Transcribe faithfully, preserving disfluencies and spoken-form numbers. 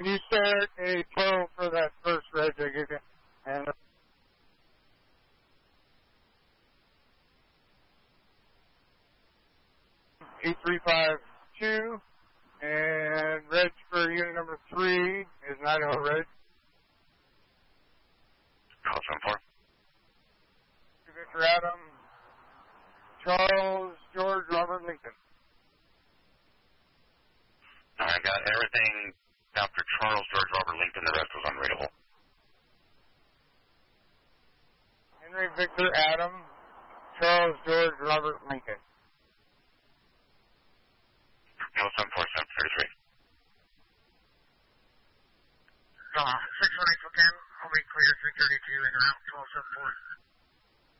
Can you start a tow for that first reg I gave you? And eight three five two, and reg for unit number three is nine oh reg. Call seven four. Victor Adam, Charles George Robert Lincoln. I got everything after Charles George Robert Lincoln. The rest was unreadable. Henry Victor Adam, Charles George Robert Lincoln. Call seven four seven thirty-three. Uh, six one eight four ten, I'll be clear three thirty-two and route twelve seven four.